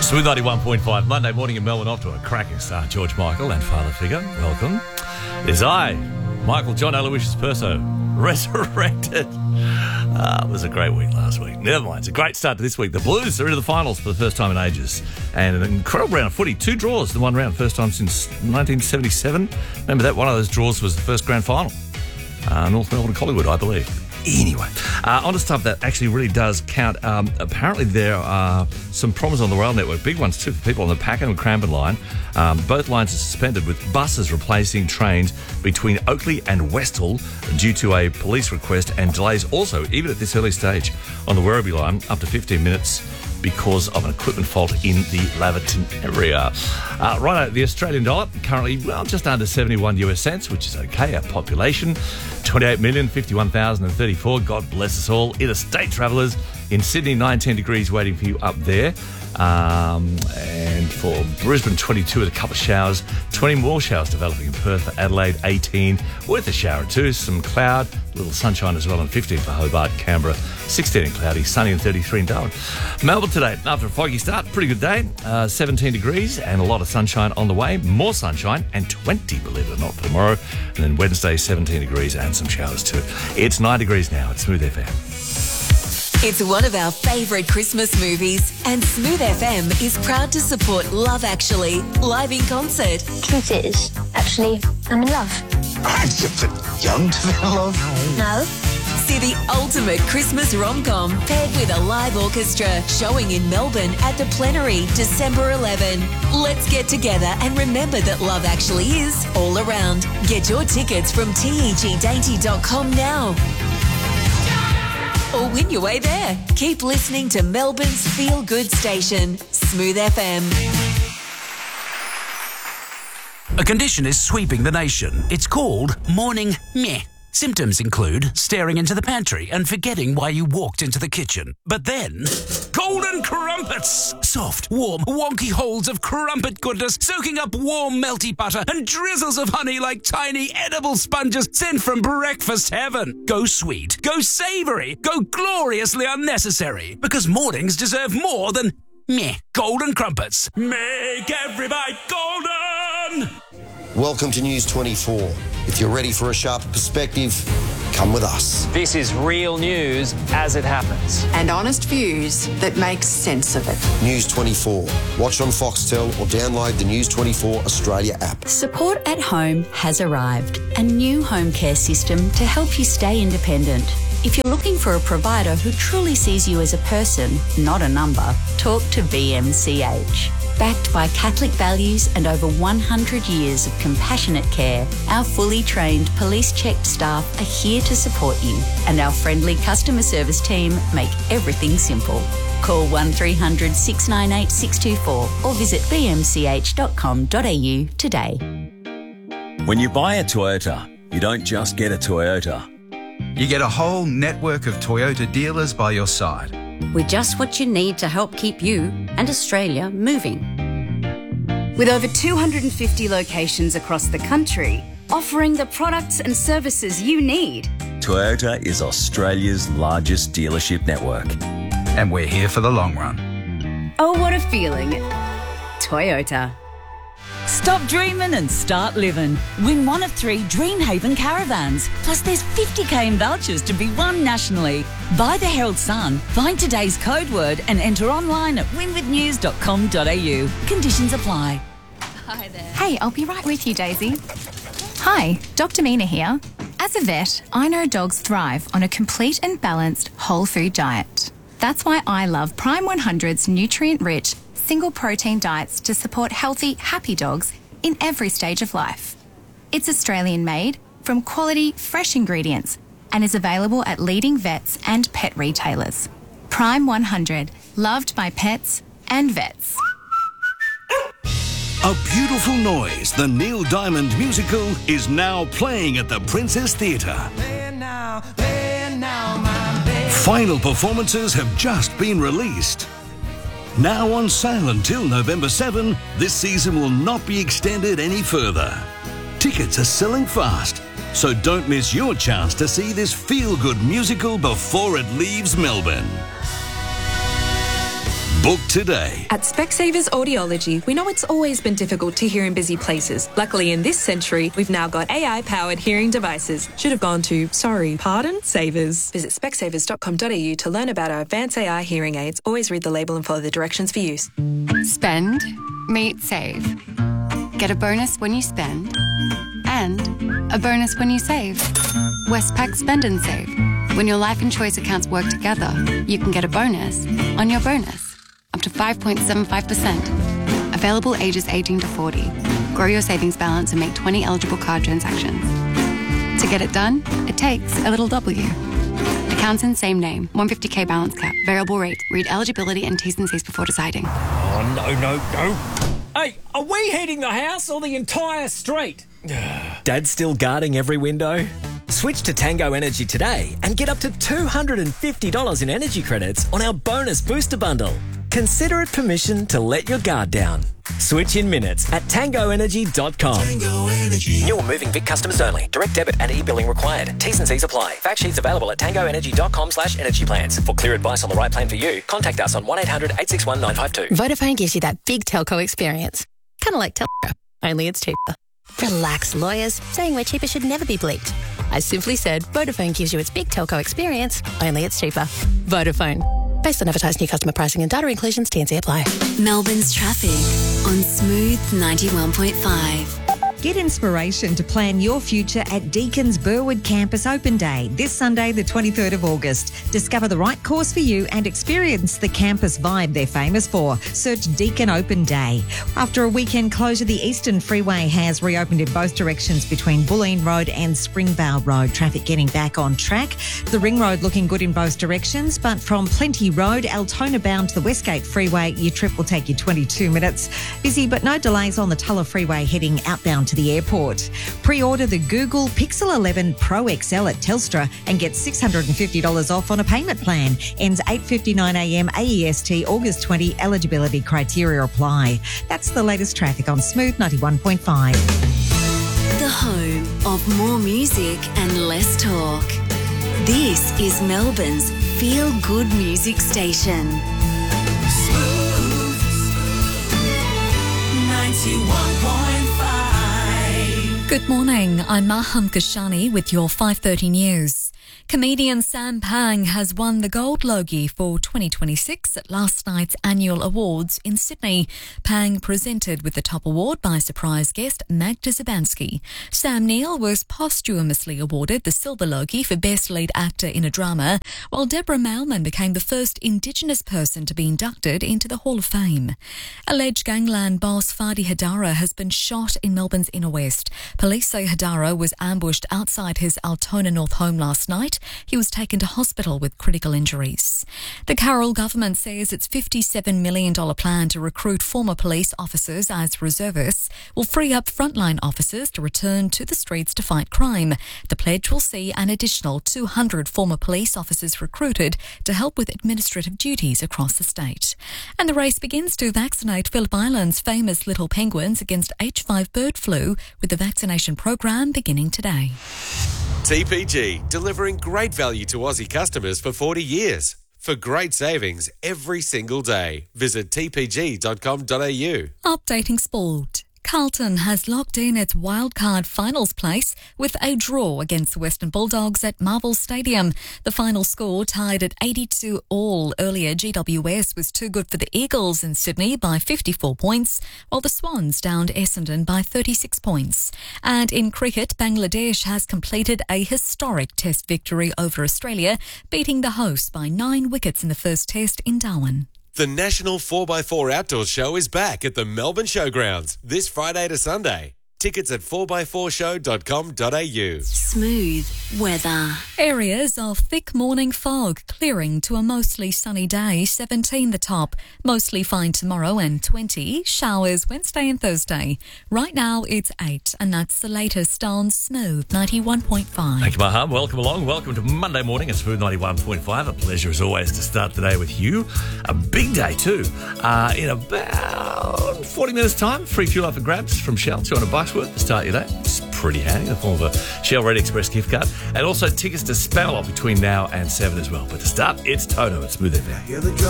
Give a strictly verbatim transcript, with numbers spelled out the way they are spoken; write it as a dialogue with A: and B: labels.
A: Smooth ninety-one point five, Monday morning in Melbourne, off to a cracking start. George Michael and Father Figure, welcome. It is I, Michael John Aloysius Perso, resurrected. Uh, it was a great week last week. Never mind, it's a great start to this week. The Blues are into the finals for the first time in ages. And an incredible round of footy. Two draws in one round, first time since nineteen seventy-seven. Remember that? One of those draws was the first grand final. Uh, North Melbourne and Collingwood, I believe. Anyway, uh, on to stuff that actually really does count. Um, apparently there are some problems on the rail network, big ones too, for people on the Pakenham and Cranbourne line. Um, both lines are suspended, with buses replacing trains between Oakleigh and Westhill due to a police request, and delays also, even at this early stage, on the Werribee line, up to fifteen minutes because of an equipment fault in the Laverton area. Uh, right, the Australian dollar currently, well, just under seventy-one US cents, which is okay. Our population, twenty-eight million fifty-one thousand thirty-four. God bless us all. Interstate travellers in Sydney, nineteen degrees waiting for you up there. Um, and for Brisbane, twenty-two with a couple of showers. twenty more showers developing in Perth. Adelaide, eighteen with a shower too. Some cloud, a little sunshine as well, and fifteen for Hobart. Canberra, sixteen and cloudy, sunny and thirty-three in Darwin. Melbourne today, after a foggy start, pretty good day. Uh, seventeen degrees and a lot of sunshine on the way. More sunshine and twenty, believe it or not, for tomorrow. And then Wednesday, seventeen degrees and some showers too. It's nine degrees now at Smooth F M.
B: It's one of our favourite Christmas movies, and Smooth F M is proud to support Love Actually, live in concert.
C: Truth is, actually, I'm in love.
D: I'm just young to be in love.
C: No.
B: See the ultimate Christmas rom-com paired with a live orchestra, showing in Melbourne at the Plenary, December eleventh. Let's get together and remember that love actually is all around. Get your tickets from teg dainty dot com now. Or win your way there. Keep listening to Melbourne's feel-good station, Smooth F M.
E: A condition is sweeping the nation. It's called morning meh. Symptoms include staring into the pantry and forgetting why you walked into the kitchen. But then, golden crumpets! Soft, warm, wonky holes of crumpet goodness, soaking up warm, melty butter and drizzles of honey like tiny edible sponges sent from breakfast heaven. Go sweet, go savoury, go gloriously unnecessary. Because mornings deserve more than meh. Golden crumpets. Make every bite golden!
F: Welcome to News twenty-four. If you're ready for a sharper perspective, come with us.
G: This is real news as it happens.
H: And honest views that make sense of it.
F: News twenty-four. Watch on Foxtel or download the News twenty-four Australia app.
I: Support at Home has arrived, a new home care system to help you stay independent. If you're looking for a provider who truly sees you as a person, not a number, talk to B M C H. Backed by Catholic values and over one hundred years of compassionate care, our fully trained police-checked staff are here to support you, and our friendly customer service team make everything simple. Call one three hundred six nine eight six two four or visit b m c h dot com dot a u today.
J: When you buy a Toyota, you don't just get a Toyota.
K: You get a whole network of Toyota dealers by your side.
L: With just what you need to help keep you and Australia moving.
M: With over two hundred fifty locations across the country, offering the products and services you need.
J: Toyota is Australia's largest dealership network.
K: And we're here for the long run.
M: Oh, what a feeling. Toyota.
N: Stop dreaming and start living. Win one of three Dreamhaven caravans. Plus there's fifty k in vouchers to be won nationally. Buy the Herald Sun, find today's code word and enter online at winwood news dot com dot a u. Conditions apply.
O: Hi there. Hey, I'll be right with you, Daisy. Hi, Doctor Mina here. As a vet, I know dogs thrive on a complete and balanced whole food diet. That's why I love Prime one hundred's nutrient-rich single protein diets to support healthy, happy dogs in every stage of life. It's Australian made from quality, fresh ingredients and is available at leading vets and pet retailers. Prime one hundred, loved by pets and vets.
P: A Beautiful Noise, the Neil Diamond musical, is now playing at the Princess Theatre. Final performances have just been released. Now on sale until November seventh, this season will not be extended any further. Tickets are selling fast, so don't miss your chance to see this feel-good musical before it leaves Melbourne. Book today.
Q: At Specsavers Audiology, we know it's always been difficult to hear in busy places. Luckily, in this century, we've now got A I-powered hearing devices. Should have gone to, sorry, pardon, Savers. Visit specsavers dot com dot a u to learn about our advanced A I hearing aids. Always read the label and follow the directions for use.
R: Spend, meet, save. Get a bonus when you spend and a bonus when you save. Westpac Spend and Save. When your life and choice accounts work together, you can get a bonus on your bonus. Up to five point seven five percent. Available ages eighteen to forty. Grow your savings balance and make twenty eligible card transactions. To get it done, it takes a little W. Accounts in same name. one hundred fifty k balance cap. Variable rate. Read eligibility and T's and C's before deciding.
S: Oh, no, no, no. Hey, are we heating the house or the entire street?
T: Dad's still guarding every window? Switch to Tango Energy today and get up to two hundred fifty dollars in energy credits on our bonus booster bundle. Consider it permission to let your guard down. Switch in minutes at tango energy dot com.
U: Tango Energy. New or moving Vic customers only. Direct debit and e-billing required. T's and C's apply. Fact sheets available at tango energy dot com slash energy plans. For clear advice on the right plan for you, contact us on one eight hundred eight six one nine five two.
V: Vodafone gives you that big telco experience. Kind of like telco, only it's cheaper. Relax, lawyers. Saying we're cheaper should never be bleeped. I simply said Vodafone gives you its big telco experience, only it's cheaper. Vodafone. Based on advertised new customer pricing and data inclusions, T and C apply.
B: Melbourne's traffic on Smooth ninety-one point five.
W: Get inspiration to plan your future at Deacon's Burwood Campus Open Day this Sunday, the twenty-third of August. Discover the right course for you and experience the campus vibe they're famous for. Search Deacon Open Day. After a weekend closure, the Eastern Freeway has reopened in both directions between Bulleen Road and Springvale Road. Traffic getting back on track. The Ring Road looking good in both directions, but from Plenty Road, Altona bound to the Westgate Freeway, your trip will take you twenty-two minutes. Busy but no delays on the Tulla Freeway heading outbound to the airport. Pre-order the Google Pixel eleven Pro X L at Telstra and get six hundred fifty dollars off on a payment plan. Ends eight fifty-nine a m A E S T, August twentieth. Eligibility criteria apply. That's the latest traffic on Smooth ninety-one point five.
B: The home of more music and less talk. This is Melbourne's feel-good music station.
U: Smooth ninety-one point five.
X: Good morning, I'm Maham Kashani with your five thirty news. Comedian Sam Pang has won the Gold Logie for twenty twenty-six at last night's annual awards in Sydney. Pang presented with the top award by surprise guest Magda Szubanski. Sam Neill was posthumously awarded the Silver Logie for Best Lead Actor in a Drama, while Deborah Mailman became the first Indigenous person to be inducted into the Hall of Fame. Alleged gangland boss Fadi Hadara has been shot in Melbourne's inner west. Police say Hadara was ambushed outside his Altona North home last night. He was taken to hospital with critical injuries. The Carroll government says its fifty-seven million dollars plan to recruit former police officers as reservists will free up frontline officers to return to the streets to fight crime. The pledge will see an additional two hundred former police officers recruited to help with administrative duties across the state. And the race begins to vaccinate Phillip Island's famous little penguins against H five bird flu, with the vaccination program beginning today.
Y: T P G, delivering great value to Aussie customers for forty years. For great savings every single day. Visit t p g dot com dot a u.
X: Updating sport. Carlton has locked in its wildcard finals place with a draw against the Western Bulldogs at Marvel Stadium. The final score tied at eighty-two all. Earlier, G W S was too good for the Eagles in Sydney by fifty-four points, while the Swans downed Essendon by thirty-six points. And in cricket, Bangladesh has completed a historic test victory over Australia, beating the hosts by nine wickets in the first test in Darwin.
Y: The National four by four Outdoor Show is back at the Melbourne Showgrounds this Friday to Sunday. Tickets at four by four show dot com dot a u.
B: Smooth weather.
X: Areas of thick morning fog clearing to a mostly sunny day, seventeen the top. Mostly fine tomorrow and twenty. Showers Wednesday and Thursday. Right now it's eight, and that's the latest on Smooth ninety-one point five.
A: Thank you, Maham. Welcome along. Welcome to Monday morning at Smooth ninety-one point five. A pleasure as always to start the day with you. A big day too. Uh, in about forty minutes time, free fuel up for grabs from Shell. two hundred bucks worth to start your day. It's pretty handy in the form of a Shell Red Express gift card. And also tickets to Spamalot between now and seven as well. But to start, it's Toto at Smooth F M.